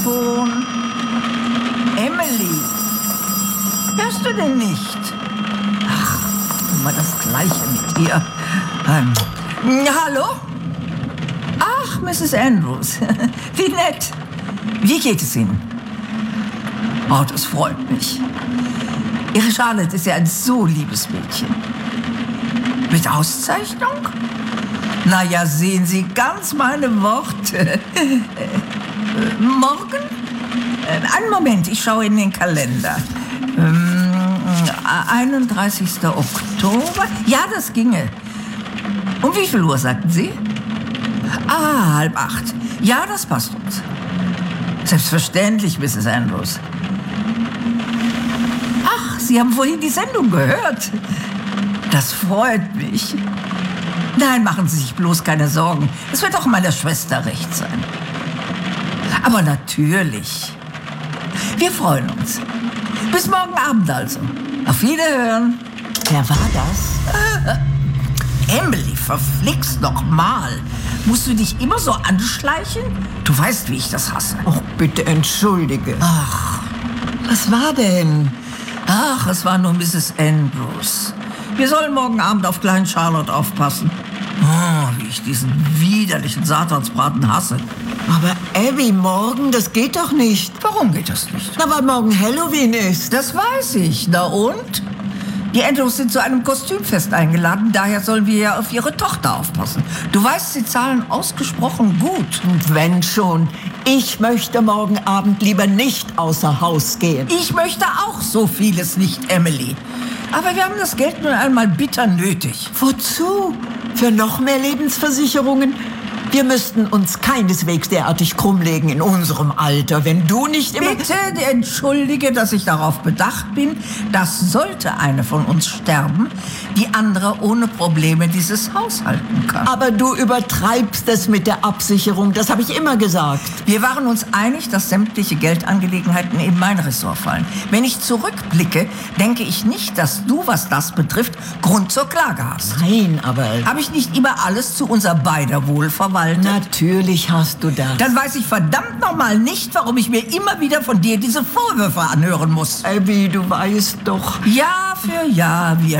Telefon. Emily, hörst du denn nicht? Ach, immer das Gleiche mit dir. Hallo? Ach, Mrs. Andrews. Wie nett. Wie geht es Ihnen? Oh, das freut mich. Ihre Charlotte ist ja ein so liebes Mädchen. Mit Auszeichnung? Na ja, sehen Sie ganz meine Worte. Morgen? Einen Moment, ich schaue in den Kalender. 31. Oktober? Ja, das ginge. Um wie viel Uhr, sagten Sie? 7:30. Ja, das passt uns. Selbstverständlich, Mrs. Andrews. Ach, Sie haben vorhin die Sendung gehört. Das freut mich. Nein, machen Sie sich bloß keine Sorgen. Es wird auch meiner Schwester recht sein. Aber natürlich. Wir freuen uns. Bis morgen Abend also. Auf Wiederhören. Wer war das? Emily, verflixt noch mal. Musst du dich immer so anschleichen? Du weißt, wie ich das hasse. Oh, bitte entschuldige. Ach, Was war denn? ach, es war nur Mrs. Andrews. Wir sollen morgen Abend auf kleinen Charlotte aufpassen. Oh, wie ich diesen widerlichen Satansbraten hasse. Aber Abby, morgen, das geht doch nicht. Warum geht das nicht? Na, weil morgen Halloween ist. Das weiß ich. Na und? Die Andrews sind zu einem Kostümfest eingeladen, daher sollen wir ja auf ihre Tochter aufpassen. Du weißt, sie zahlen ausgesprochen gut. Und wenn schon, ich möchte morgen Abend lieber nicht außer Haus gehen. Ich möchte auch so vieles nicht, Emily. Aber wir haben das Geld nun einmal bitter nötig. Wozu? Für noch mehr Lebensversicherungen? Wir müssten uns keineswegs derartig krummlegen in unserem Alter, wenn du nicht immer... Bitte entschuldige, dass ich darauf bedacht bin, dass sollte eine von uns sterben, die andere ohne Probleme dieses Haus halten kann. Aber du übertreibst es mit der Absicherung, das habe ich immer gesagt. Wir waren uns einig, dass sämtliche Geldangelegenheiten in mein Ressort fallen. Wenn ich zurückblicke, denke ich nicht, dass du, was das betrifft, Grund zur Klage hast. Nein, aber... Habe ich nicht immer alles zu unser beider Wohl verwaltet? Natürlich hast du das. Dann weiß ich verdammt nochmal nicht, warum ich mir immer wieder von dir diese Vorwürfe anhören muss. Abby, du weißt doch... Jahr für Jahr, wir